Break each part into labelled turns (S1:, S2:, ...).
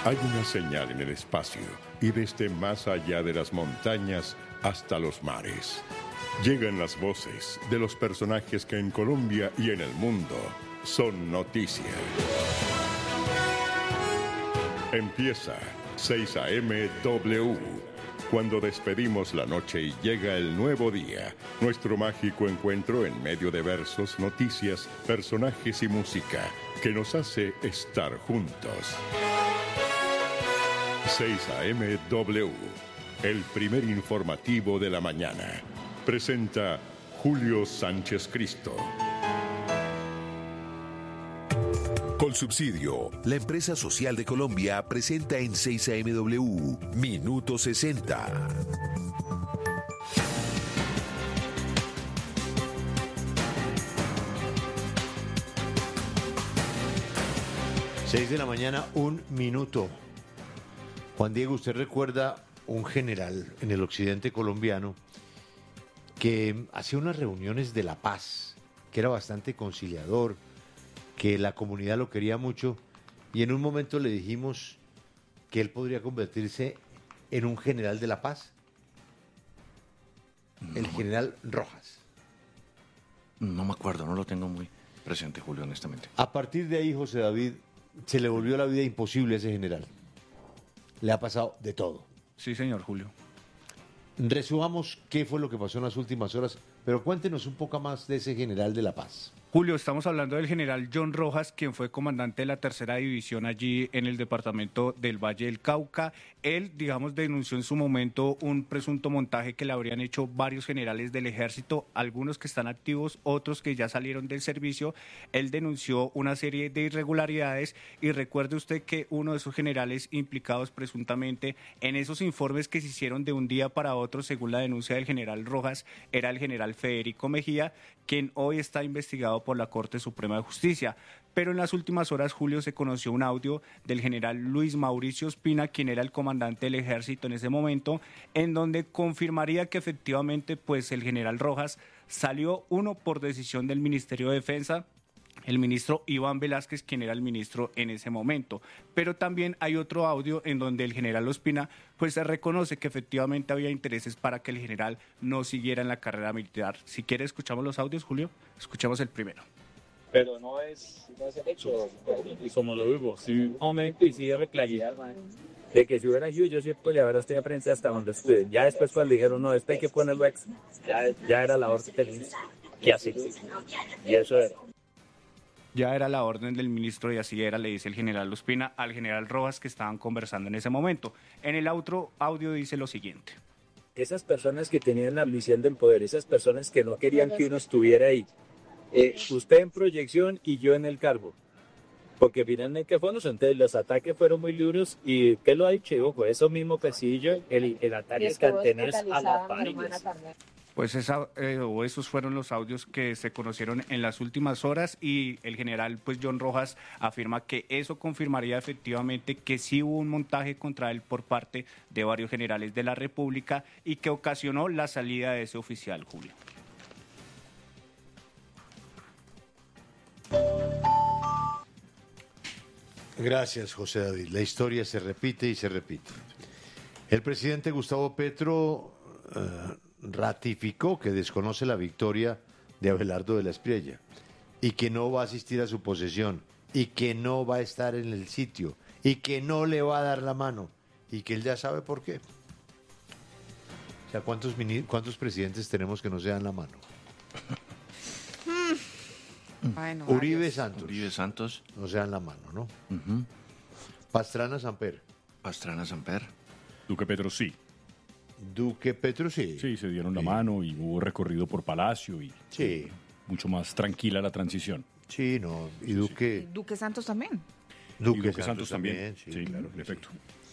S1: Hay una señal en el espacio y desde más allá de las montañas hasta los mares. Llegan las voces de los personajes que en Colombia y en el mundo son noticia. Empieza 6 a.m. W. Cuando despedimos la noche y llega el nuevo día, nuestro mágico encuentro en medio de versos, noticias, personajes y música que nos hace estar juntos. 6 a.m. W, el primer informativo de la mañana. Presenta Julio Sánchez Cristo.
S2: Colsubsidio, la empresa social de Colombia, presenta en 6 AMW, Minuto 60.
S3: Seis de la mañana, 1 minuto. Juan Diego, ¿usted recuerda un general en el occidente colombiano que hacía unas reuniones de la paz, que era bastante conciliador, que la comunidad lo quería mucho, y en un momento le dijimos que él podría convertirse en un general de la paz? El general Rojas.
S4: No me acuerdo, no lo tengo muy presente, Julio, honestamente.
S3: A partir de ahí, José David, se le volvió la vida imposible a ese general. Le ha pasado de todo.
S5: Sí, señor Julio.
S3: Resumamos qué fue lo que pasó en las últimas horas, pero cuéntenos un poco más de ese general de la paz.
S5: Julio, estamos hablando del general John Rojas, quien fue comandante de la tercera división allí en el departamento del Valle del Cauca. Él, digamos, denunció en su momento un presunto montaje que le habrían hecho varios generales del ejército, algunos que están activos, otros que ya salieron del servicio. Él denunció una serie de irregularidades y recuerde usted que uno de esos generales implicados presuntamente en esos informes que se hicieron de un día para otro, según la denuncia del general Rojas, era el general Federico Mejía, quien hoy está investigado por la Corte Suprema de Justicia. Pero en las últimas horas, Julio, se conoció un audio del general Luis Mauricio Ospina, quien era el comandante del ejército en ese momento, en donde confirmaría que efectivamente pues el general Rojas salió, uno, por decisión del Ministerio de Defensa, el ministro Iván Velázquez, quien era el ministro en ese momento. Pero también hay otro audio en donde el general Ospina pues se reconoce que efectivamente había intereses para que el general no siguiera en la carrera militar. Si quiere, escuchamos los audios, Julio. Escuchamos el primero.
S6: Pero no es el hecho. Y como lo digo, si aumento y sigue reclaridad, de que si hubiera sido, yo siempre le habrá usted a prensa hasta donde estuve. Ya después cuando dijeron, no, hay que ponerlo ex, ya era la orden del ministro. Y así. Y eso era.
S5: Ya era la orden del ministro y así era, le dice el general Ospina al general Rojas, que estaban conversando en ese momento. En el otro audio dice lo siguiente.
S6: Esas personas que tenían la ambición del poder, esas personas que no querían que uno estuviera ahí, usted en proyección y yo en el cargo, porque finalmente fue entonces los ataques fueron muy duros y ¿qué lo ha dicho? Fue eso mismo que sí yo, el ataque de antenas a las páginas.
S5: Pues esos fueron los audios que se conocieron en las últimas horas y el general pues John Rojas afirma que eso confirmaría efectivamente que sí hubo un montaje contra él por parte de varios generales de la República y que ocasionó la salida de ese oficial, Julio.
S3: Gracias, José David. La historia se repite y se repite. El presidente Gustavo Petro ratificó que desconoce la victoria de Abelardo de la Espriella y que no va a asistir a su posesión y que no va a estar en el sitio y que no le va a dar la mano y que él ya sabe por qué. O sea, ¿cuántos presidentes tenemos que no se dan la mano?
S7: Bueno,
S3: Uribe
S4: Santos.
S3: no se dan la mano, ¿no?
S4: Uh-huh.
S3: Pastrana Samper.
S8: Duque Petro sí.
S3: Duque Petro sí.
S8: Sí, se dieron la mano y hubo recorrido por Palacio y
S3: sí,
S8: mucho más tranquila la transición.
S3: Sí, no. Y Duque.
S7: sí. Duque Santos también.
S8: Duque Santos también.
S3: Sí,
S8: claro, en efecto.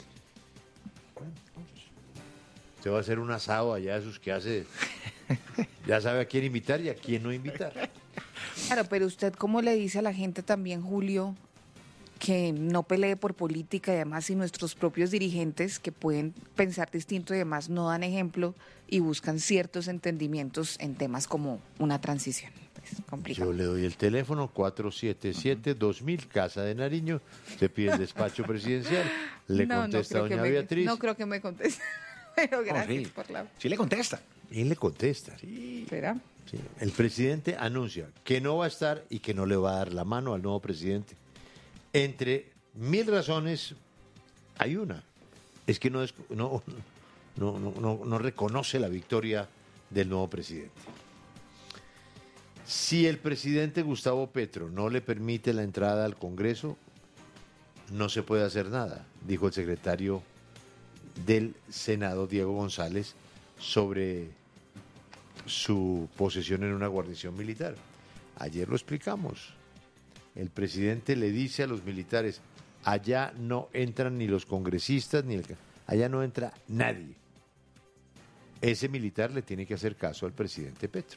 S3: Usted va a hacer un asado allá, esos que hace. Ya sabe a quién invitar y a quién no invitar.
S7: Claro, pero usted, ¿cómo le dice a la gente también, Julio, que no pelee por política y además si nuestros propios dirigentes que pueden pensar distinto y además no dan ejemplo y buscan ciertos entendimientos en temas como una transición? complicado.
S3: Yo le doy el teléfono 477-2000, Casa de Nariño. Se pide el despacho presidencial. Le contesta doña Beatriz.
S7: No creo que me conteste. Pero gracias
S4: sí.
S7: por la...
S4: Sí le contesta.
S3: Y le contesta. Sí.
S7: ¿Será?
S3: Sí. El presidente anuncia que no va a estar y que no le va a dar la mano al nuevo presidente. Entre 1000 razones, hay una. Es que no reconoce la victoria del nuevo presidente. Si el presidente Gustavo Petro no le permite la entrada al Congreso, no se puede hacer nada, dijo el secretario del Senado, Diego González, sobre su posesión en una guarnición militar. Ayer lo explicamos. El presidente le dice a los militares, allá no entran ni los congresistas, allá no entra nadie. Ese militar le tiene que hacer caso al presidente Petro.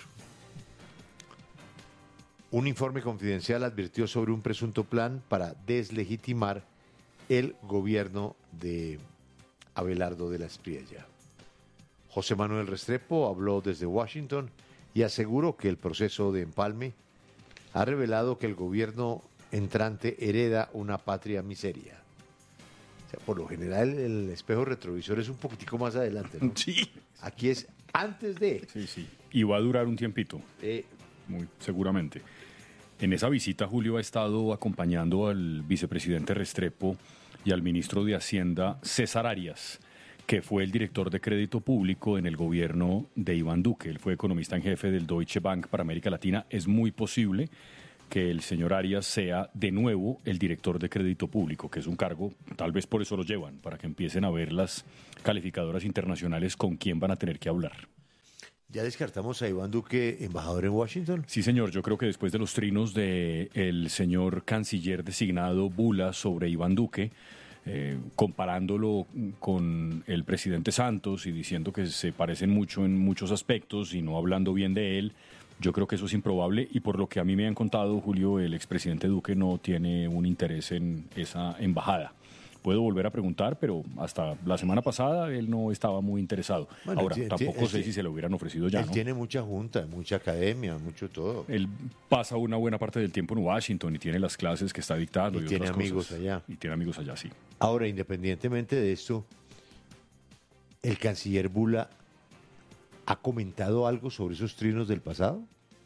S3: Un informe confidencial advirtió sobre un presunto plan para deslegitimar el gobierno de Abelardo de la Espriella. José Manuel Restrepo habló desde Washington y aseguró que el proceso de empalme ha revelado que el gobierno entrante hereda una patria miseria. O sea, por lo general el espejo retrovisor es un poquitico más adelante, ¿no?
S8: Sí.
S3: Aquí es antes de...
S8: Sí. Y va a durar un tiempito, muy seguramente. En esa visita, Julio ha estado acompañando al vicepresidente Restrepo y al ministro de Hacienda, César Arias, que fue el director de crédito público en el gobierno de Iván Duque. Él fue economista en jefe del Deutsche Bank para América Latina. Es muy posible que el señor Arias sea de nuevo el director de crédito público, que es un cargo, tal vez por eso lo llevan, para que empiecen a ver las calificadoras internacionales con quién van a tener que hablar.
S3: ¿Ya descartamos a Iván Duque embajador en Washington?
S8: Sí, señor. Yo creo que después de los trinos del señor canciller designado Bula sobre Iván Duque, comparándolo con el presidente Santos y diciendo que se parecen mucho en muchos aspectos y no hablando bien de él, yo creo que eso es improbable y por lo que a mí me han contado, Julio, el expresidente Duque no tiene un interés en esa embajada. Puedo volver a preguntar, pero hasta la semana pasada él no estaba muy interesado.
S3: Bueno,
S8: ahora, tampoco sé si se lo hubieran ofrecido ya,
S3: él
S8: ¿no?
S3: tiene mucha junta, mucha academia, mucho todo.
S8: Él pasa una buena parte del tiempo en Washington y tiene las clases que está dictando.
S3: Y
S8: Y
S3: tiene
S8: otras
S3: amigos
S8: cosas.
S3: allá.
S8: Y tiene amigos allá, sí.
S3: Ahora, independientemente de esto, ¿el canciller Bula ha comentado algo sobre esos trinos del pasado?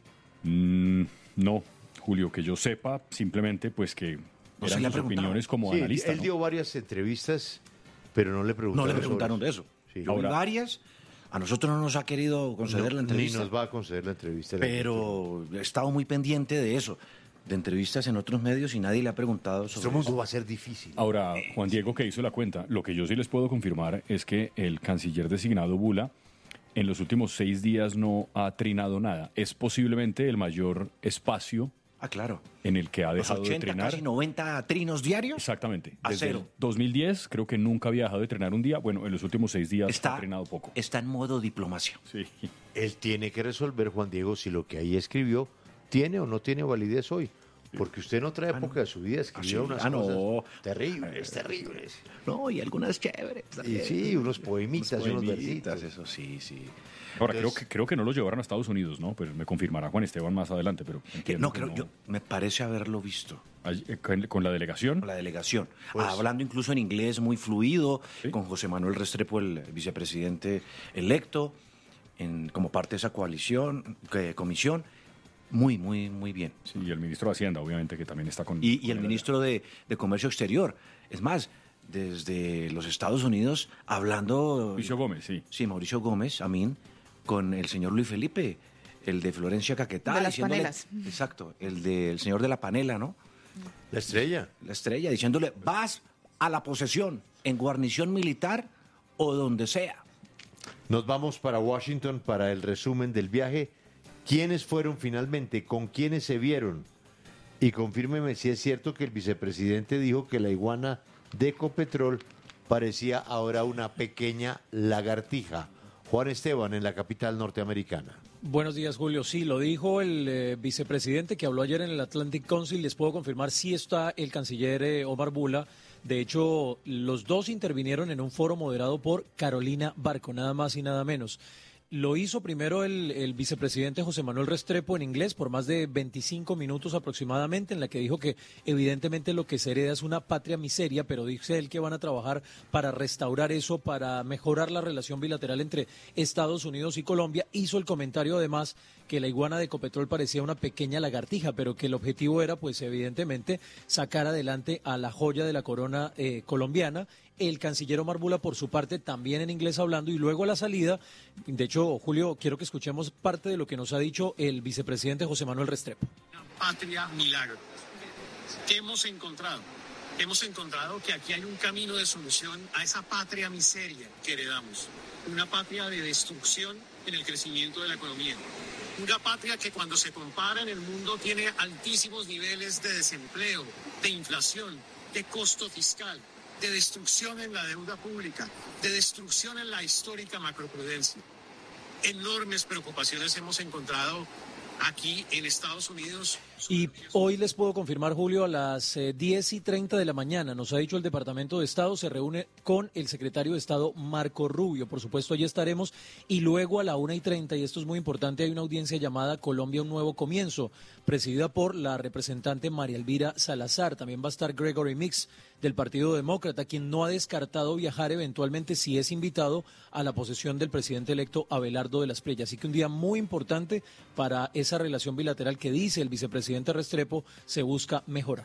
S8: No, Julio, que yo sepa, simplemente pues que
S4: No se
S8: eran
S4: le ha
S8: sus
S4: preguntado.
S8: opiniones como
S3: Sí,
S8: analista.
S3: él
S8: ¿no?
S3: dio varias entrevistas, pero no le preguntaron,
S4: No le preguntaron
S3: sobre
S4: de eso.
S3: Sí.
S4: Yo vi
S8: Ahora-
S4: varias. A nosotros no nos ha querido conceder la entrevista.
S3: Ni nos va a conceder la entrevista.
S4: Pero he estado muy pendiente de eso, de entrevistas en otros medios y nadie le ha preguntado sobre
S3: Nuestro mundo
S4: eso.
S3: va a ser difícil.
S8: Ahora, Juan Diego, que hizo la cuenta, lo que yo sí les puedo confirmar es que el canciller designado Bula en los últimos 6 días no ha trinado nada. Es posiblemente el mayor espacio
S4: Ah, claro.
S8: en el que ha
S4: Los
S8: dejado
S4: 80,
S8: de trinar.
S4: casi 90 trinos diarios.
S8: Exactamente.
S4: A
S8: Desde
S4: cero.
S8: el 2010 creo que nunca había dejado de trinar un día. Bueno, en los últimos 6 días ha
S4: Está,
S8: trinado poco.
S4: está en modo diplomacia.
S8: Sí.
S3: Él tiene que resolver, Juan Diego, si lo que ahí escribió tiene o no tiene validez hoy. Porque usted en otra época de su vida escribió
S4: sí.
S3: unas
S4: Ah, no.
S3: cosas terribles, terribles.
S4: No, y algunas chéveres.
S3: Y
S4: también.
S3: sí, unos poemitas y unos versitos.
S4: Eso sí, sí.
S8: Ahora,
S3: Entonces-
S8: creo que no lo llevaron a Estados Unidos, ¿no? Pero me confirmará Juan Esteban más adelante, pero entiendo
S4: No,
S8: que
S4: creo, yo me parece haberlo visto
S8: con la delegación.
S4: con la delegación.
S3: Pues-
S4: Hablando incluso en inglés muy fluido,
S8: Sí.
S4: con José Manuel Restrepo, el vicepresidente electo, como parte de esa comisión. Muy, muy, muy bien.
S8: Sí, y el ministro de Hacienda, obviamente, que también está con...
S4: Y
S8: con
S4: el
S8: él
S4: ministro de Comercio Exterior. Es más, desde los Estados Unidos, hablando...
S8: Mauricio Gómez, sí.
S4: Sí, Mauricio Gómez, Amín, con el señor Luis Felipe, el de Florencia Caquetá.
S7: De las
S4: diciéndole-
S7: panelas.
S4: Exacto, el del señor de la panela, ¿no?
S3: La estrella.
S4: La estrella, diciéndole, vas a la posesión, en guarnición militar o donde sea.
S3: Nos vamos para Washington para el resumen del viaje. ¿Quiénes fueron finalmente? ¿Con quiénes se vieron? Y confírmeme si es cierto que el vicepresidente dijo que la iguana de Ecopetrol parecía ahora una pequeña lagartija. Juan Esteban, en la capital norteamericana.
S9: Buenos días, Julio. Sí, lo dijo el vicepresidente que habló ayer en el Atlantic Council. Les puedo confirmar, sí está el canciller Omar Bula. De hecho, los dos intervinieron en un foro moderado por Carolina Barco, nada más y nada menos. Lo hizo primero el vicepresidente José Manuel Restrepo en inglés por más de 25 minutos aproximadamente, en la que dijo que evidentemente lo que se hereda es una patria miseria, pero dice él que van a trabajar para restaurar eso, para mejorar la relación bilateral entre Estados Unidos y Colombia. Hizo el comentario además que la iguana de Ecopetrol parecía una pequeña lagartija, pero que el objetivo era pues evidentemente sacar adelante a la joya de la corona colombiana. El canciller Omar Bula, por su parte, también en inglés hablando, y luego a la salida, de hecho, Julio, quiero que escuchemos parte de lo que nos ha dicho el vicepresidente José Manuel Restrepo.
S10: Una patria milagro. ¿Qué hemos encontrado? Hemos encontrado que aquí hay un camino de solución a esa patria miseria que heredamos. Una patria de destrucción en el crecimiento de la economía. Una patria que cuando se compara en el mundo tiene altísimos niveles de desempleo, de inflación, de costo fiscal, de destrucción en la deuda pública, de destrucción en la histórica macroprudencia. Enormes preocupaciones hemos encontrado aquí en Estados Unidos.
S9: Y hoy les puedo confirmar, Julio, a las 10:30 de la mañana, nos ha dicho el Departamento de Estado, se reúne con el secretario de Estado Marco Rubio. Por supuesto, allí estaremos. Y luego a la 1:30, y esto es muy importante, hay una audiencia llamada Colombia, un nuevo comienzo, presidida por la representante María Elvira Salazar. También va a estar Gregory Mix, del Partido Demócrata, quien no ha descartado viajar eventualmente, si es invitado, a la posesión del presidente electo Abelardo de las Preyas. Así que un día muy importante para esa relación bilateral que, dice el vicepresidente Restrepo, se busca mejorar.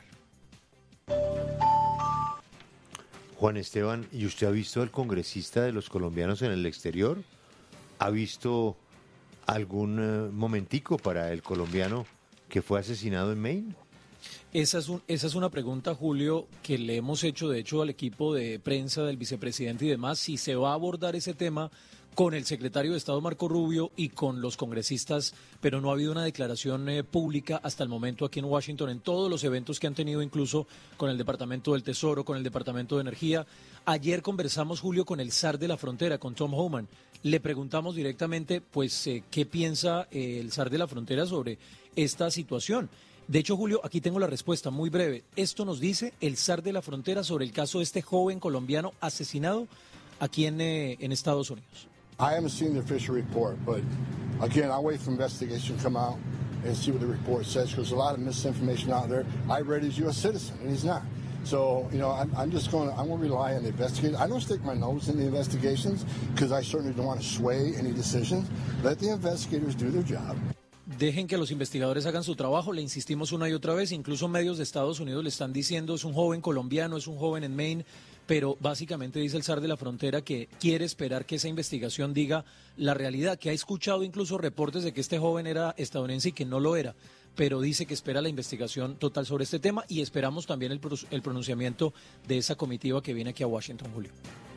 S3: Juan Esteban, ¿y usted ha visto al congresista de los colombianos en el exterior? ¿Ha visto algún momentico para el colombiano que fue asesinado en Maine?
S9: Esa es una pregunta, Julio, que le hemos hecho, de hecho, al equipo de prensa del vicepresidente y demás, si se va a abordar ese tema con el secretario de Estado Marco Rubio y con los congresistas, pero no ha habido una declaración pública hasta el momento aquí en Washington, en todos los eventos que han tenido, incluso con el Departamento del Tesoro, con el Departamento de Energía. Ayer conversamos, Julio, con el zar de la frontera, con Tom Homan. Le preguntamos directamente, pues, qué piensa el zar de la frontera sobre esta situación. De hecho, Julio, aquí tengo la respuesta muy breve. Esto nos dice el zar de la frontera sobre el caso de este joven colombiano asesinado aquí en Estados Unidos.
S11: I haven't seen the official report, but again, I'll wait for investigation to come out and see what the report says, because a lot of misinformation out there. I read he's a U.S. citizen, and he's not. So, you know, I'm going to rely on the investigators. I don't stick my nose in the investigations, because I certainly don't want to sway any decisions. Let the investigators do their job.
S9: Dejen que los investigadores hagan su trabajo, le insistimos una y otra vez, incluso medios de Estados Unidos le están diciendo, es un joven colombiano, es un joven en Maine, pero básicamente dice el zar de la frontera que quiere esperar que esa investigación diga la realidad, que ha escuchado incluso reportes de que este joven era estadounidense y que no lo era, pero dice que espera la investigación total sobre este tema, y esperamos también el pronunciamiento de esa comitiva que viene aquí a Washington, Julio.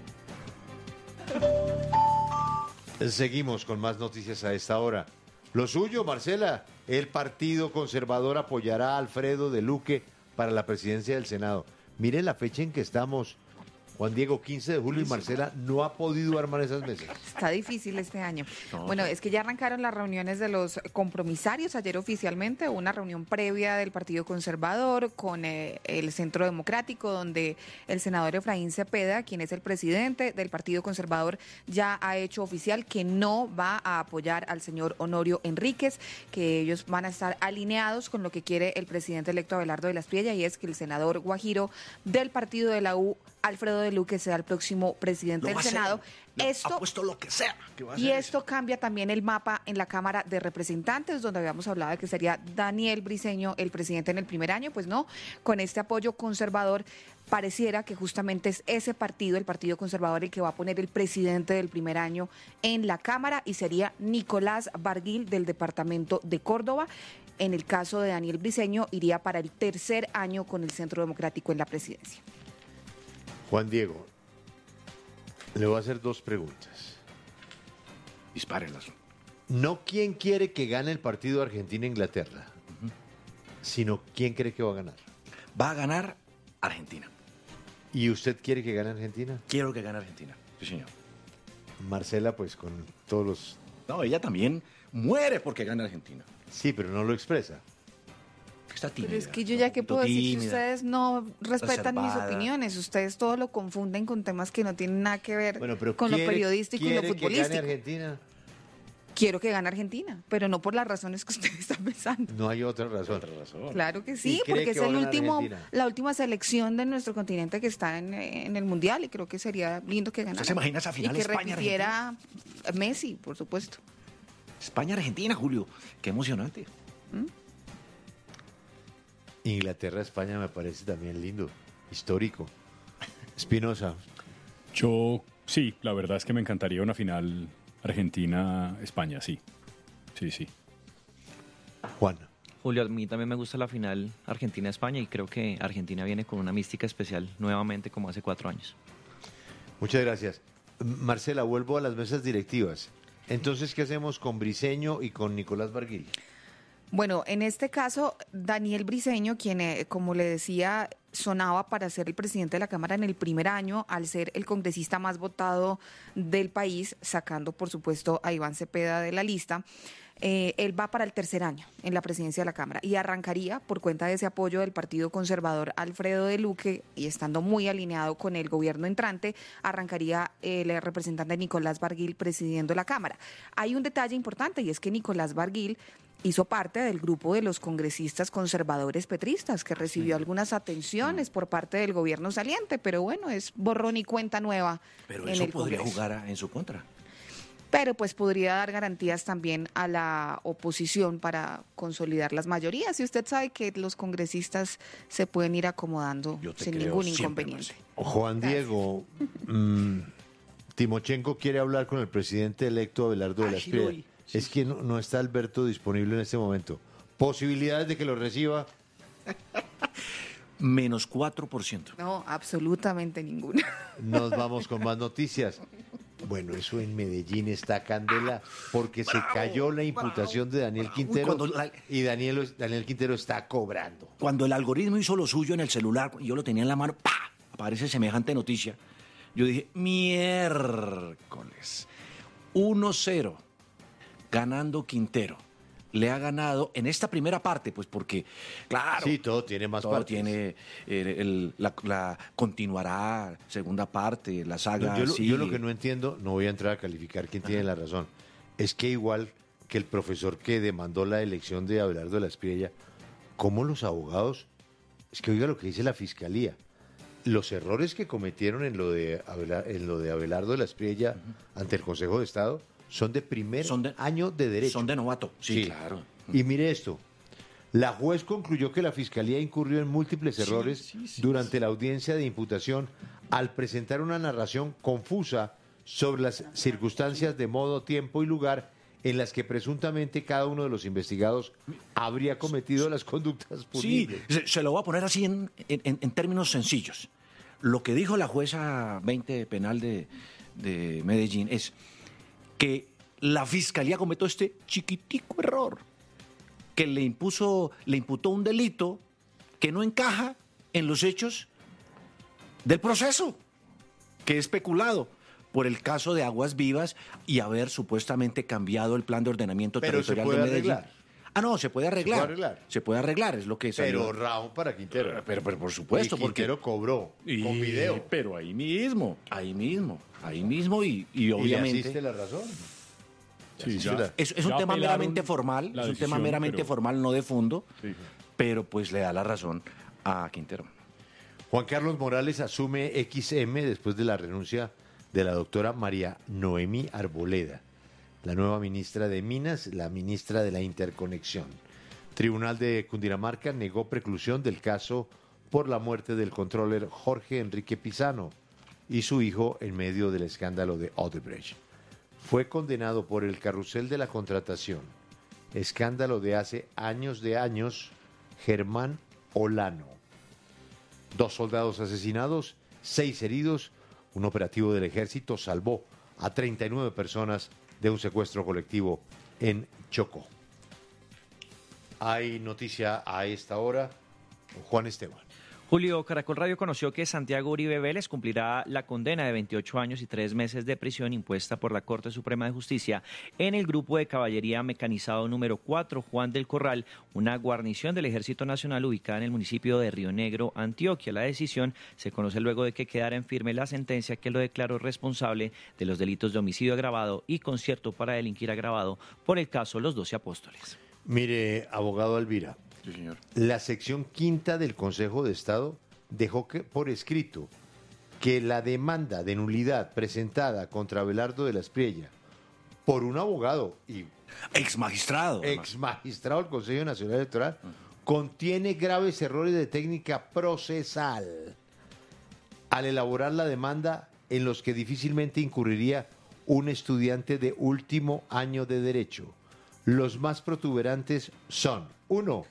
S3: Seguimos con más noticias a esta hora. Lo suyo, Marcela, el Partido Conservador apoyará a Alfredo de Luque para la presidencia del Senado. Mire la fecha en que estamos, Juan Diego, 15 de julio, y Marcela no ha podido armar esas mesas.
S7: Está difícil este año. Bueno, es que ya arrancaron las reuniones de los compromisarios. Ayer oficialmente una reunión previa del Partido Conservador con el Centro Democrático, donde el senador Efraín Cepeda, quien es el presidente del Partido Conservador, ya ha hecho oficial que no va a apoyar al señor Honorio Enríquez, que ellos van a estar alineados con lo que quiere el presidente electo Abelardo de las Preyas, y es que el senador guajiro del partido de la U, Alfredo de Luque, sea el próximo presidente del Senado.
S12: Apuesto lo que sea.
S7: Y esto cambia también el mapa en la Cámara de Representantes, donde habíamos hablado de que sería Daniel Briceño el presidente en el primer año. Pues no, con este apoyo conservador pareciera que justamente es ese partido, el Partido Conservador, el que va a poner el presidente del primer año en la Cámara, y sería Nicolás Barguil del departamento de Córdoba. En el caso de Daniel Briceño, iría para el tercer año con el Centro Democrático en la presidencia.
S3: Juan Diego, le voy a hacer dos preguntas.
S4: Dispárenlas.
S3: No quién quiere que gane el partido Argentina-Inglaterra, sino quién cree que va a ganar.
S4: Va a ganar Argentina.
S3: ¿Y usted quiere que gane Argentina?
S4: Quiero que gane Argentina, sí señor.
S3: Marcela, pues con todos los...
S4: No, ella también muere porque gane Argentina.
S3: Sí, pero no lo expresa.
S4: Está tímida.
S7: Pero es que yo ya que puedo decir, si ustedes no respetan mis
S4: reservada.
S7: opiniones, ustedes todo lo confunden con temas que no tienen nada que ver
S3: Bueno, pero
S7: con lo periodístico y lo
S3: ¿quiere que
S7: futbolístico.
S3: gane Argentina?
S7: quiero que gane Argentina, pero no por las razones que usted está pensando.
S3: No hay otra razón.
S7: Claro que sí,
S3: ¿Y cree
S7: porque es
S3: que va a ganar Argentina?
S7: la última selección de nuestro continente que está en el Mundial y creo que sería lindo que ganara.
S12: ¿Usted se imagina esa final
S7: y que
S12: España-Argentina?
S7: repitiera Messi, por supuesto.
S12: España-Argentina, Julio. Qué emocionante.
S3: Inglaterra-España me parece también lindo, histórico. Espinosa.
S8: Yo, sí, la verdad es que me encantaría una final Argentina-España, sí. Sí.
S3: Juan.
S13: Julio, a mí también me gusta la final Argentina-España y creo que Argentina viene con una mística especial nuevamente como hace 4 años.
S3: Muchas gracias. Marcela, vuelvo a las mesas directivas. Entonces, ¿qué hacemos con Briceño y con Nicolás Barguil?
S7: Bueno, en este caso, Daniel Briceño, quien, como le decía, sonaba para ser el presidente de la Cámara en el primer año, al ser el congresista más votado del país, sacando, por supuesto, a Iván Cepeda de la lista. Él va para el tercer año en la presidencia de la Cámara y arrancaría por cuenta de ese apoyo del Partido Conservador Alfredo de Luque y estando muy alineado con el gobierno entrante, arrancaría el representante Nicolás Barguil presidiendo la Cámara. Hay un detalle importante y es que Nicolás Barguil hizo parte del grupo de los congresistas conservadores petristas que recibió algunas atenciones por parte del gobierno saliente, pero bueno, es borrón y cuenta nueva.
S12: Pero
S7: en
S12: eso
S7: el
S12: podría
S7: Congreso.
S12: jugar en su contra.
S7: Pero pues podría dar garantías también a la oposición para consolidar las mayorías. Y usted sabe que los congresistas se pueden ir acomodando sin ningún inconveniente.
S3: Juan Diego, Timochenko quiere hablar con el presidente electo Abelardo de la Espriella. Es que no está Alberto disponible en este momento. ¿Posibilidades de que lo reciba?
S12: Menos 4%.
S7: No, absolutamente ninguna.
S3: Nos vamos con más noticias. Bueno, eso en Medellín está candela porque se cayó la imputación de Daniel Quintero y Daniel Quintero está cobrando.
S12: Cuando el algoritmo hizo lo suyo en el celular, y yo lo tenía en la mano, ¡pah! Aparece semejante noticia. Yo dije, miércoles, 1-0, ganando Quintero. Le ha ganado en esta primera parte, pues porque, claro.
S3: Sí, todo tiene más
S12: todo
S3: partes.
S12: tiene, la continuará, segunda parte, la saga.
S3: Yo lo que no entiendo, no voy a entrar a calificar quién tiene la razón, es que igual que el profesor que demandó la elección de Abelardo de la Espriella, ¿cómo los abogados? Es que oiga lo que dice la Fiscalía. Los errores que cometieron en lo de Abelardo de la Espriella ante el Consejo de Estado son de primer año de derecho.
S12: Son de novato, sí, claro.
S3: Y mire esto, la juez concluyó que la Fiscalía incurrió en múltiples errores durante la audiencia de imputación al presentar una narración confusa sobre las circunstancias de modo, tiempo y lugar en las que presuntamente cada uno de los investigados habría cometido las conductas punibles.
S12: Sí, se lo voy a poner así en términos sencillos. Lo que dijo la jueza 20 penal de Medellín es que la Fiscalía cometió este chiquitico error, que le imputó un delito que no encaja en los hechos del proceso, que es especulado por el caso de Aguas Vivas y haber supuestamente cambiado el plan de ordenamiento territorial de Medellín.
S3: Arreglar.
S12: Ah, no, se puede arreglar. Se puede arreglar, es lo que salió.
S3: Pero Raúl para Quintero.
S12: Pero por supuesto.
S3: Y Quintero cobró con video.
S12: Pero ahí mismo y obviamente.
S3: Y le asiste la razón.
S8: Sí,
S12: Es un tema meramente formal, formal, no de fondo, pero pues le da la razón a Quintero.
S3: Juan Carlos Morales asume XM después de la renuncia de la doctora María Noemí Arboleda, la nueva ministra de Minas, la ministra de la Interconexión. Tribunal de Cundinamarca negó preclusión del caso por la muerte del controller Jorge Enrique Pizano y su hijo en medio del escándalo de Odebrecht. Fue condenado por el carrusel de la contratación, escándalo de hace años Germán Olano. 2 soldados asesinados, 6 heridos. Un operativo del ejército salvó a 39 personas de un secuestro colectivo en Chocó. Hay noticia a esta hora. Juan Esteban.
S13: Julio, Caracol Radio conoció que Santiago Uribe Vélez cumplirá la condena de 28 años y 3 meses de prisión impuesta por la Corte Suprema de Justicia en el Grupo de Caballería Mecanizado número 4 Juan del Corral, una guarnición del Ejército Nacional ubicada en el municipio de Río Negro, Antioquia. La decisión se conoce luego de que quedara en firme la sentencia que lo declaró responsable de los delitos de homicidio agravado y concierto para delinquir agravado por el caso Los 12 Apóstoles.
S3: Mire, abogado Alvira.
S4: Sí, señor.
S3: La sección quinta del Consejo de Estado dejó por escrito que la demanda de nulidad presentada contra Abelardo de la Espriella por un abogado y
S4: ex magistrado
S3: del Consejo Nacional Electoral contiene graves errores de técnica procesal al elaborar la demanda en los que difícilmente incurriría un estudiante de último año de Derecho. Los más protuberantes son: 1.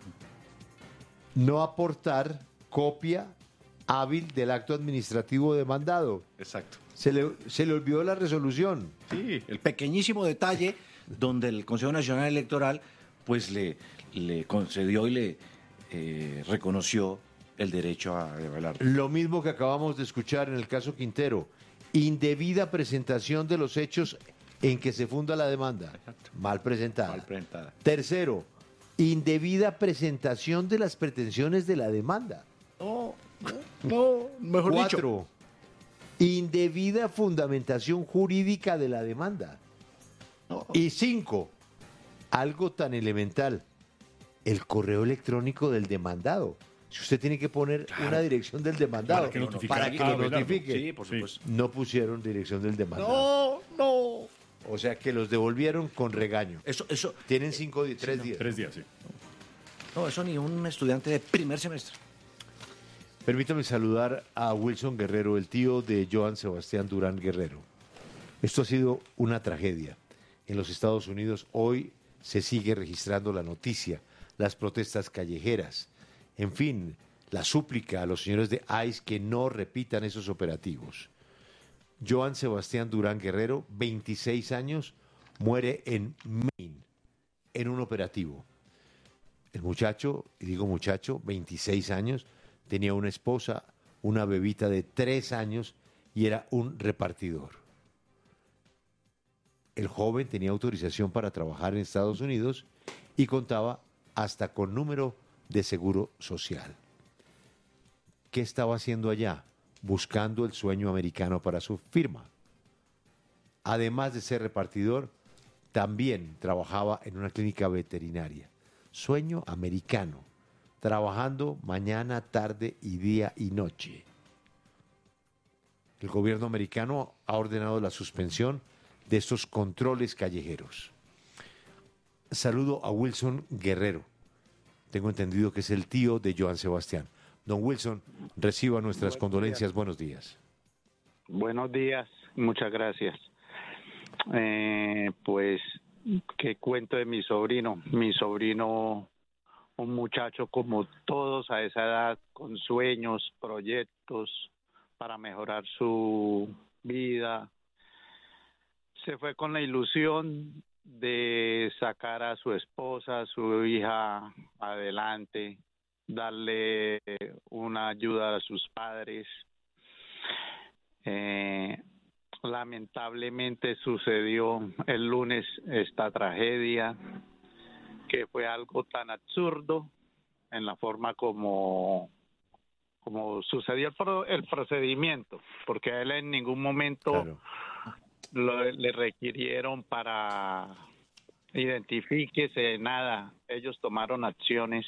S3: No aportar copia hábil del acto administrativo demandado.
S4: Exacto.
S3: Se le olvidó la resolución.
S4: Sí, el pequeñísimo detalle donde el Consejo Nacional Electoral pues le concedió y le reconoció el derecho a Abelardo.
S3: Lo mismo que acabamos de escuchar en el caso Quintero. Indebida presentación de los hechos en que se funda la demanda.
S4: Exacto.
S3: Mal presentada.
S4: Mal presentada.
S3: Tercero, indebida presentación de las pretensiones de la demanda.
S4: No, mejor
S3: 4, indebida fundamentación jurídica de la demanda.
S4: No.
S3: Y 5, algo tan elemental, el correo electrónico del demandado. Si usted tiene que poner una dirección del demandado para que lo notifique.
S4: Sí, por supuesto.
S3: No pusieron dirección del demandado.
S4: No.
S3: O sea que los devolvieron con regaño.
S4: Eso.
S3: Tienen 3 días.
S8: 3 días, sí.
S4: No, eso ni un estudiante de primer semestre.
S3: Permítame saludar a Wilson Guerrero, el tío de Joan Sebastián Durán Guerrero. Esto ha sido una tragedia. En los Estados Unidos hoy se sigue registrando la noticia, las protestas callejeras, en fin, la súplica a los señores de ICE que no repitan esos operativos. Joan Sebastián Durán Guerrero, 26 años, muere en Maine, en un operativo. El muchacho, y digo muchacho, 26 años, tenía una esposa, una bebita de 3 años y era un repartidor. El joven tenía autorización para trabajar en Estados Unidos y contaba hasta con número de seguro social. ¿Qué estaba haciendo allá? Buscando el sueño americano para su firma. Además de ser repartidor, también trabajaba en una clínica veterinaria. Sueño americano, trabajando mañana, tarde y día y noche. El gobierno americano ha ordenado la suspensión de estos controles callejeros. Saludo a Wilson Guerrero. Tengo entendido que es el tío de Joan Sebastián. Don Wilson, reciba nuestras condolencias. Buenos días.
S14: Buenos días, muchas gracias. Pues, ¿qué cuento de mi sobrino? Mi sobrino, un muchacho como todos a esa edad, con sueños, proyectos para mejorar su vida. Se fue con la ilusión de sacar a su esposa, a su hija adelante, darle una ayuda a sus padres. Lamentablemente sucedió el lunes esta tragedia, que fue algo tan absurdo en la forma como sucedió el procedimiento, porque a él en ningún momento le requirieron para identifíquese, nada. Ellos tomaron acciones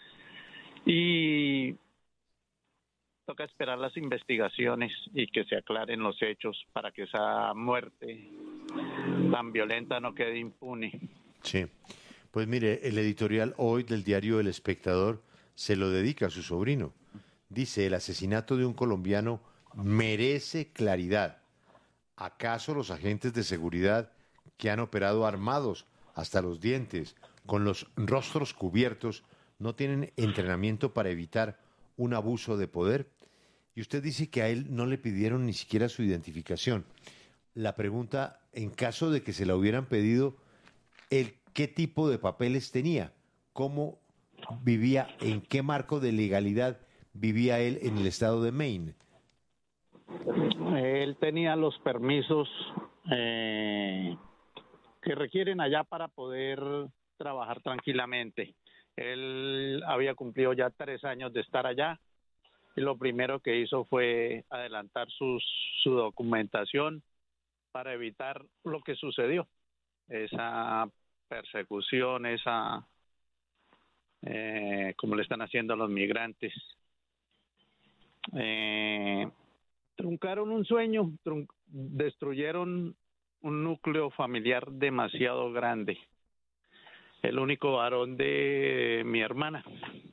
S14: y toca esperar las investigaciones y que se aclaren los hechos para que esa muerte tan violenta no quede impune.
S3: Sí, pues mire, el editorial hoy del diario El Espectador se lo dedica a su sobrino. Dice: el asesinato de un colombiano merece claridad. ¿Acaso los agentes de seguridad que han operado armados hasta los dientes, con los rostros cubiertos, no tienen entrenamiento para evitar un abuso de poder? Y usted dice que a él no le pidieron ni siquiera su identificación. La pregunta, en caso de que se la hubieran pedido, ¿qué tipo de papeles tenía? ¿Cómo vivía? ¿En qué marco de legalidad vivía él en el estado de Maine?
S14: Él tenía los permisos que requieren allá para poder trabajar tranquilamente. Él había cumplido ya 3 años de estar allá y lo primero que hizo fue adelantar su documentación para evitar lo que sucedió, esa persecución, esa como le están haciendo a los migrantes. Truncaron un sueño, destruyeron un núcleo familiar demasiado grande. El único varón de mi hermana,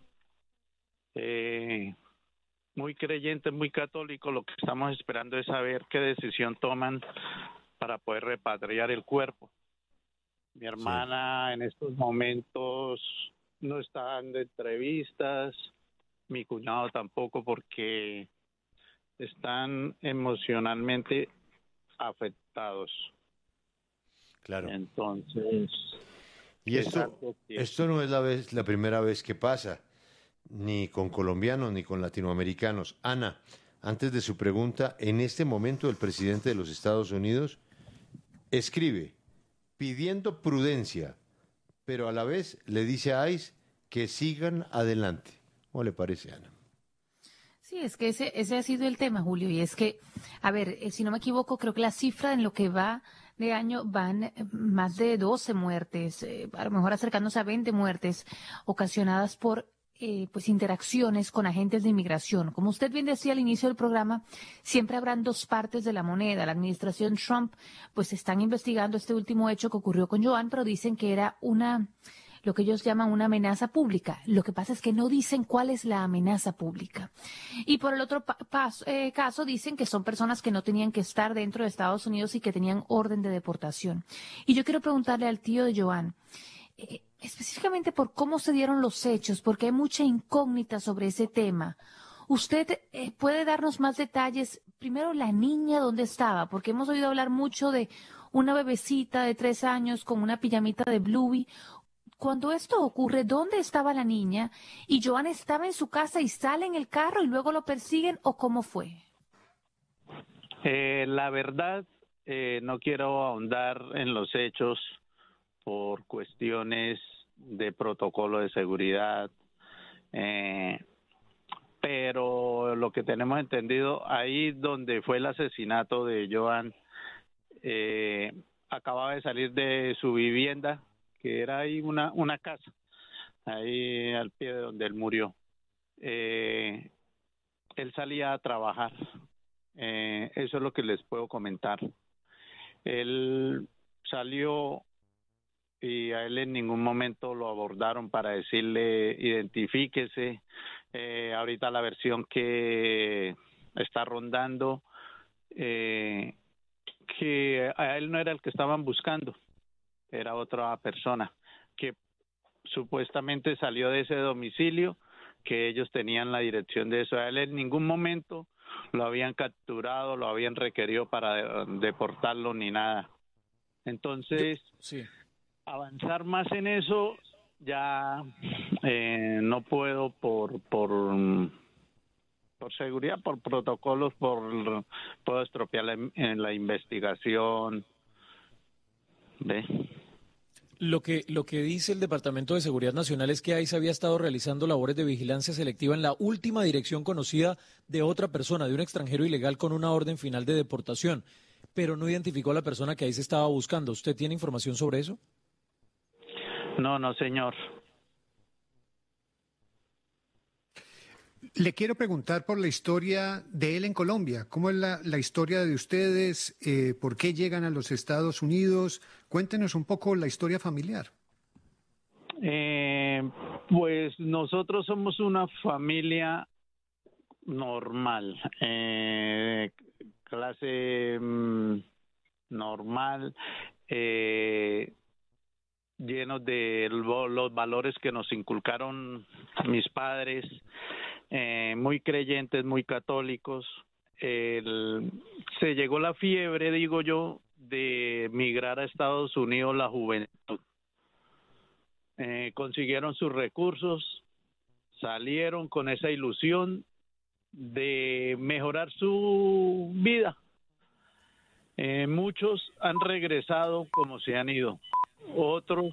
S14: muy creyente, muy católico. Lo que estamos esperando es saber qué decisión toman para poder repatriar el cuerpo. Mi hermana en estos momentos no está dando entrevistas, mi cuñado tampoco, porque están emocionalmente afectados.
S3: Claro.
S14: Entonces,
S3: y esto no es la primera vez que pasa, ni con colombianos ni con latinoamericanos. Ana, antes de su pregunta, en este momento el presidente de los Estados Unidos escribe pidiendo prudencia, pero a la vez le dice a ICE que sigan adelante. ¿Cómo le parece, Ana?
S15: Sí, es que ese ha sido el tema, Julio, y es que, a ver, si no me equivoco, creo que la cifra en lo que va de año van más de 12 muertes, a lo mejor acercándose a 20 muertes ocasionadas por pues interacciones con agentes de inmigración. Como usted bien decía al inicio del programa, siempre habrán dos partes de la moneda. La administración Trump, pues están investigando este último hecho que ocurrió con Joan, pero dicen que era lo que ellos llaman una amenaza pública. Lo que pasa es que no dicen cuál es la amenaza pública. Y por el otro caso dicen que son personas que no tenían que estar dentro de Estados Unidos y que tenían orden de deportación. Y yo quiero preguntarle al tío de Joan, específicamente por cómo se dieron los hechos, porque hay mucha incógnita sobre ese tema. ¿Usted puede darnos más detalles? Primero, la niña, ¿dónde estaba? Porque hemos oído hablar mucho de una bebecita de 3 años con una pijamita de Bluey. Cuando esto ocurre, ¿dónde estaba la niña? ¿Y Joan estaba en su casa y sale en el carro y luego lo persiguen o cómo fue?
S14: La verdad, no quiero ahondar en los hechos por cuestiones de protocolo de seguridad, pero lo que tenemos entendido, ahí donde fue el asesinato de Joan, acababa de salir de su vivienda, que era ahí una casa, ahí al pie de donde él murió. Él salía a trabajar, eso es lo que les puedo comentar. Él salió y a él en ningún momento lo abordaron para decirle identifíquese. Ahorita la versión que está rondando, que a él no era el que estaban buscando, era otra persona que supuestamente salió de ese domicilio, que ellos tenían la dirección de eso. A él en ningún momento lo habían capturado, lo habían requerido para deportarlo ni nada. Entonces,
S9: sí,
S14: avanzar más en eso ya no puedo por seguridad, por protocolos, puedo estropear en la investigación. ¿Ve?
S9: Lo que dice el Departamento de Seguridad Nacional es que ICE había estado realizando labores de vigilancia selectiva en la última dirección conocida de otra persona, de un extranjero ilegal con una orden final de deportación, pero no identificó a la persona que ICE estaba buscando. ¿Usted tiene información sobre eso?
S14: No, señor.
S16: Le quiero preguntar por la historia de él en Colombia. ¿Cómo es la historia de ustedes? ¿Por qué llegan a los Estados Unidos? Cuéntenos un poco la historia familiar.
S14: Pues nosotros somos una familia normal, clase normal, llenos de los valores que nos inculcaron mis padres, muy creyentes, muy católicos. Se llegó la fiebre, digo yo, de migrar a Estados Unidos la juventud. Consiguieron sus recursos, salieron con esa ilusión de mejorar su vida. Muchos han regresado como se han ido, otros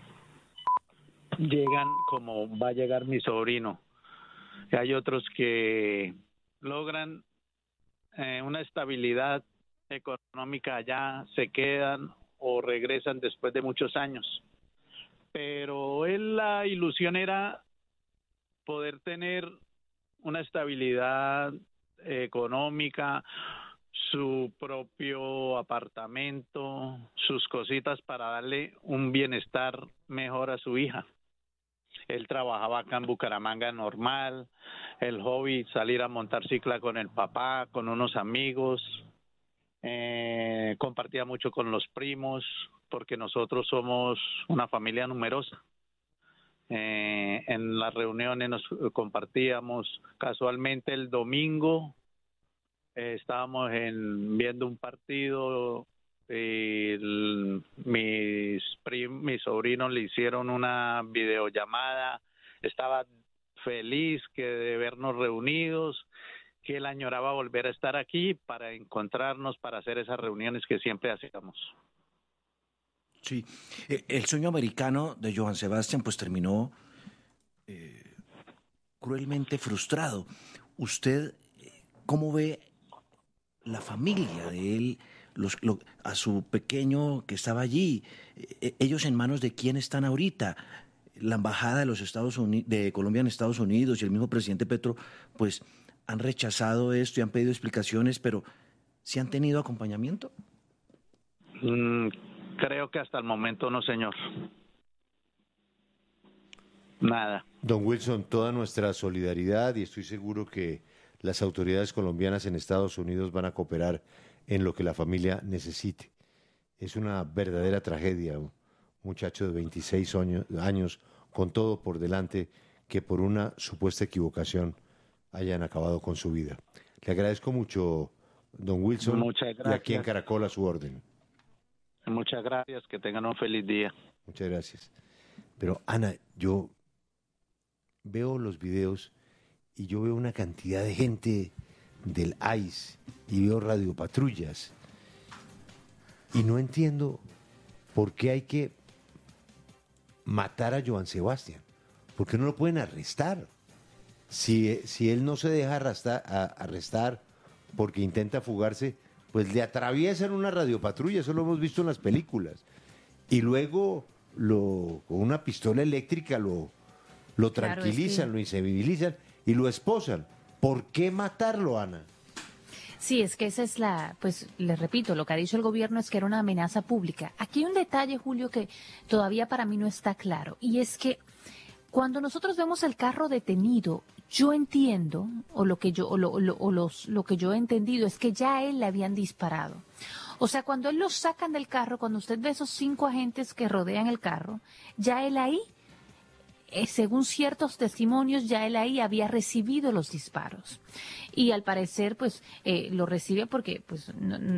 S14: llegan como va a llegar mi sobrino. Hay otros que logran una estabilidad económica allá, se quedan o regresan después de muchos años. Pero la ilusión era poder tener una estabilidad económica, su propio apartamento, sus cositas para darle un bienestar mejor a su hija. Él trabajaba acá en Bucaramanga normal, el hobby, salir a montar cicla con el papá, con unos amigos, compartía mucho con los primos, porque nosotros somos una familia numerosa. En las reuniones nos compartíamos. Casualmente el domingo estábamos viendo un partido y mis sobrinos le hicieron una videollamada. Estaba feliz de vernos reunidos, que él añoraba volver a estar aquí para encontrarnos, para hacer esas reuniones que siempre hacíamos.
S12: Sí, el sueño americano de Johann Sebastian pues terminó cruelmente frustrado. ¿Usted cómo ve la familia de él, a su pequeño que estaba allí? ¿Ellos en manos de quién están ahorita? La embajada de los Estados Unidos, de Colombia en Estados Unidos y el mismo presidente Petro pues han rechazado esto y han pedido explicaciones, pero ¿sí han tenido acompañamiento?
S14: Creo que hasta el momento no, señor. Nada.
S3: Don Wilson, toda nuestra solidaridad, y estoy seguro que las autoridades colombianas en Estados Unidos van a cooperar en lo que la familia necesite. Es una verdadera tragedia, un muchacho de 26 años con todo por delante, que por una supuesta equivocación hayan acabado con su vida. Le agradezco mucho, don Wilson.
S14: Muchas gracias.
S3: Y aquí en Caracol a su orden.
S14: Muchas gracias, que tengan un feliz día.
S3: Muchas gracias. Pero Ana, yo veo los videos y yo veo una cantidad de gente del ICE y veo radiopatrullas y no entiendo por qué hay que matar a Johann Sebastian. ¿Por qué no lo pueden arrestar? Si él no se deja arrestar porque intenta fugarse, pues le atraviesan una radiopatrulla, eso lo hemos visto en las películas. Y luego con una pistola eléctrica lo tranquilizan, lo insensibilizan y lo esposan. ¿Por qué matarlo, Ana?
S15: Sí, es que esa es pues les repito, lo que ha dicho el gobierno es que era una amenaza pública. Aquí hay un detalle, Julio, que todavía para mí no está claro, y es que cuando nosotros vemos el carro detenido, yo entiendo, lo que yo he entendido es que ya a él le habían disparado. O sea, cuando él lo sacan del carro, cuando usted ve esos 5 agentes que rodean el carro, ya él ahí, según ciertos testimonios, ya él ahí había recibido los disparos. Y al parecer, pues, lo recibe porque, pues,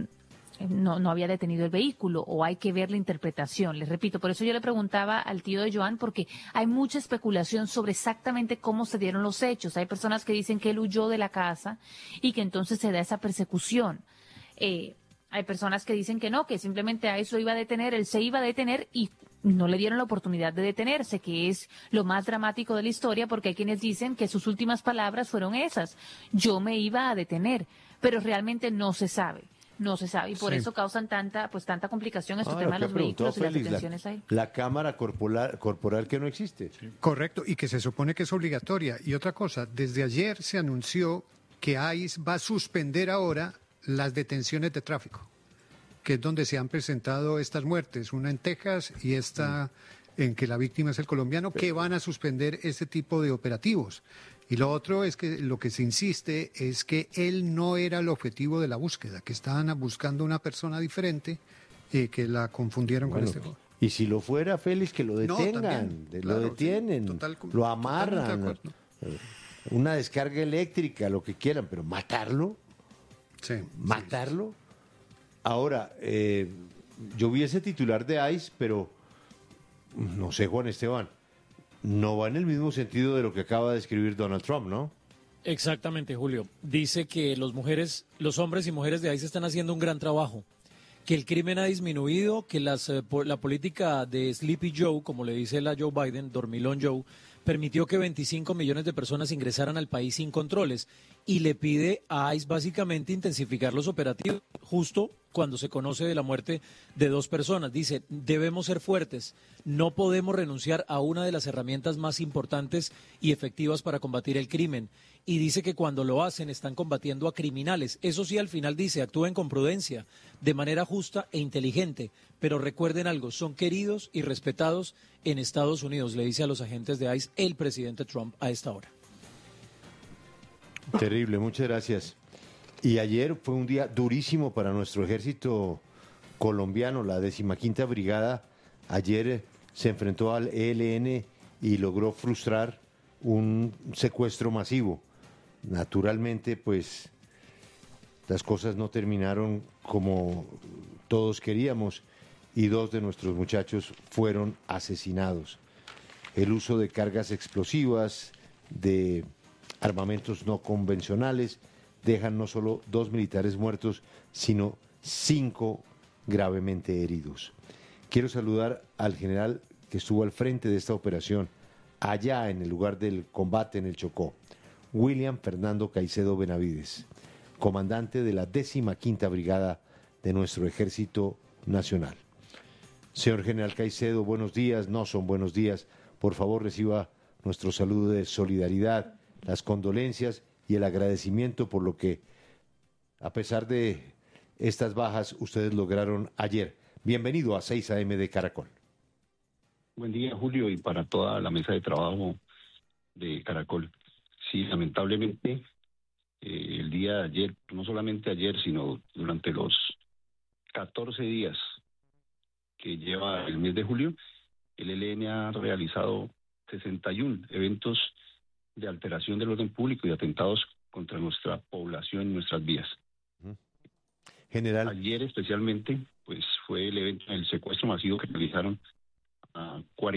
S15: no había detenido el vehículo, o hay que ver la interpretación. Les repito, por eso yo le preguntaba al tío de Joan, porque hay mucha especulación sobre exactamente cómo se dieron los hechos. Hay personas que dicen que él huyó de la casa y que entonces se da esa persecución. Hay personas que dicen que no, que simplemente a eso iba a detener, él se iba a detener y no le dieron la oportunidad de detenerse, que es lo más dramático de la historia, porque hay quienes dicen que sus últimas palabras fueron esas: yo me iba a detener, pero realmente no se sabe. No se sabe, y por eso causan tanta complicación este tema de los vehículos y las detenciones ahí.
S3: La cámara corporal que no existe.
S16: Sí. Correcto, y que se supone que es obligatoria. Y otra cosa, desde ayer se anunció que ICE va a suspender ahora las detenciones de tráfico, que es donde se han presentado estas muertes, una en Texas y esta en que la víctima es el colombiano, que van a suspender ese tipo de operativos. Y lo otro es que lo que se insiste es que él no era el objetivo de la búsqueda, que estaban buscando una persona diferente, que la confundieron con este joven.
S3: Y si lo fuera, Félix, que lo detengan,
S16: también,
S3: lo detienen, lo amarran, una descarga eléctrica, lo que quieran, pero matarlo, matarlo. Ahora, yo vi ese titular de ICE, pero no sé, Juan Esteban, no va en el mismo sentido de lo que acaba de escribir Donald Trump, ¿no?
S9: Exactamente, Julio. Dice que los hombres y mujeres de ICE están haciendo un gran trabajo, que el crimen ha disminuido, que la política de Sleepy Joe, como le dice la Joe Biden, Dormilón Joe, permitió que 25 millones de personas ingresaran al país sin controles y le pide a ICE básicamente intensificar los operativos justo cuando se conoce de la muerte de 2 personas. Dice, debemos ser fuertes, no podemos renunciar a una de las herramientas más importantes y efectivas para combatir el crimen. Y dice que cuando lo hacen están combatiendo a criminales. Eso sí, al final dice, actúen con prudencia, de manera justa e inteligente. Pero recuerden algo, son queridos y respetados en Estados Unidos, le dice a los agentes de ICE el presidente Trump a esta hora.
S3: Terrible, muchas gracias. Y ayer fue un día durísimo para nuestro ejército colombiano. La 15ª Brigada ayer se enfrentó al ELN y logró frustrar un secuestro masivo. Naturalmente, pues las cosas no terminaron como todos queríamos y 2 de nuestros muchachos fueron asesinados. El uso de cargas explosivas, de armamentos no convencionales, dejan no solo 2 militares muertos, sino 5 gravemente heridos. Quiero saludar al general que estuvo al frente de esta operación, allá en el lugar del combate en el Chocó, William Fernando Caicedo Benavides, comandante de la 15ª Brigada de nuestro Ejército Nacional. Señor general Caicedo, buenos días, no son buenos días. Por favor, reciba nuestro saludo de solidaridad, las condolencias y el agradecimiento por lo que, a pesar de estas bajas, ustedes lograron ayer. Bienvenido a 6 AM de Caracol.
S17: Buen día, Julio, y para toda la mesa de trabajo de Caracol. Sí, lamentablemente, el día de ayer, no solamente ayer, sino durante los 14 días que lleva el mes de julio, el ELN ha realizado 61 eventos de alteración del orden público y atentados contra nuestra población y nuestras vías.
S3: General.
S17: Ayer especialmente, pues fue el evento, el secuestro masivo que realizaron a 40